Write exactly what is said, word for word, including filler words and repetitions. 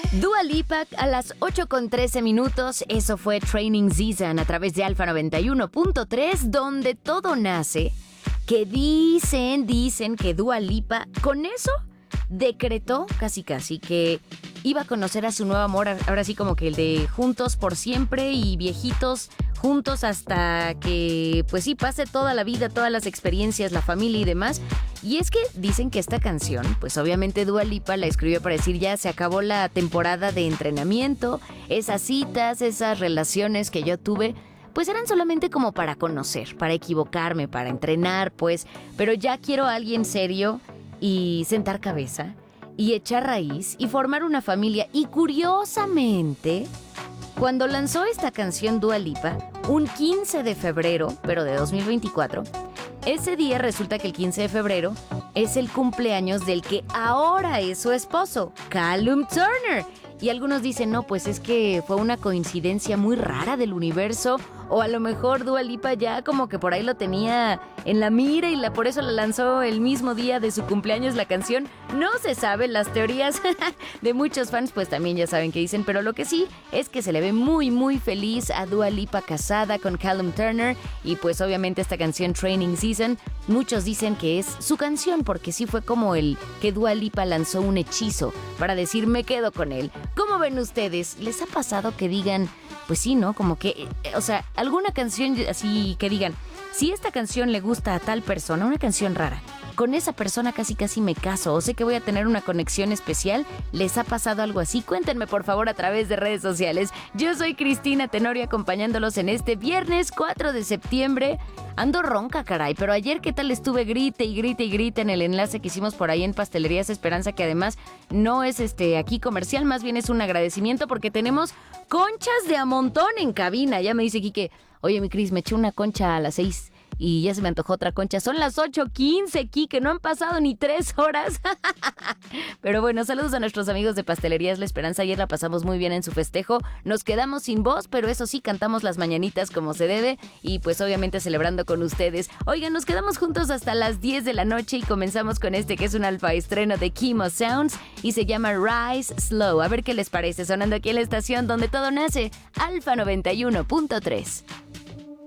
Dua Lipa a las ocho con trece minutos, eso fue Training Season a través de Alfa noventa y uno punto tres, donde todo nace, que dicen, dicen que Dua Lipa con eso decretó casi casi que iba a conocer a su nuevo amor, ahora sí como que el de juntos por siempre y viejitos juntos hasta que pues sí pase toda la vida, todas las experiencias, la familia y demás. Y es que dicen que esta canción, pues obviamente Dua Lipa la escribió para decir ya se acabó la temporada de entrenamiento, esas citas, esas relaciones que yo tuve, pues eran solamente como para conocer, para equivocarme, para entrenar, pues, pero ya quiero a alguien serio y sentar cabeza y echar raíz y formar una familia. Y curiosamente, cuando lanzó esta canción Dua Lipa, un quince de febrero, pero de dos mil veinticuatro, ese día resulta que el quince de febrero es el cumpleaños del que ahora es su esposo, Callum Turner. Y algunos dicen, no, pues es que fue una coincidencia muy rara del universo, o a lo mejor Dua Lipa ya como que por ahí lo tenía en la mira y la, por eso la lanzó el mismo día de su cumpleaños la canción. No se sabe, las teorías de muchos fans pues también ya saben qué dicen, pero lo que sí es que se le ve muy muy feliz a Dua Lipa casada con Callum Turner. Y pues obviamente esta canción Training Season, muchos dicen que es su canción porque sí fue como el que Dua Lipa lanzó un hechizo para decir me quedo con él. ¿Cómo ven ustedes? ¿Les ha pasado que digan, pues sí, ¿no? Como que, eh, o sea, alguna canción así que digan, si esta canción le gusta a tal persona, una canción rara, con esa persona casi casi me caso o sé que voy a tener una conexión especial? ¿Les ha pasado algo así? Cuéntenme por favor a través de redes sociales. Yo soy Cristina Tenorio acompañándolos en este viernes cuatro de septiembre. Ando ronca, caray, pero ayer qué tal estuve grite y grite y grite en el enlace que hicimos por ahí en Pastelerías Esperanza, que además no es este aquí comercial, más bien es un agradecimiento porque tenemos conchas de a montón en cabina. Ya me dice Quique, oye mi Cris, me eché una concha a las seis y ya se me antojó otra concha. Son las ocho quince, Quique, no han pasado ni tres horas. Pero bueno, saludos a nuestros amigos de Pastelerías La Esperanza. Ayer la pasamos muy bien en su festejo. Nos quedamos sin voz, pero eso sí, cantamos las mañanitas como se debe y pues obviamente celebrando con ustedes. Oigan, nos quedamos juntos hasta las diez de la noche y comenzamos con este que es un alfa estreno de Kimo Sounds y se llama Rise Slow. A ver qué les parece, sonando aquí en la estación donde todo nace, Alfa noventa y uno punto tres.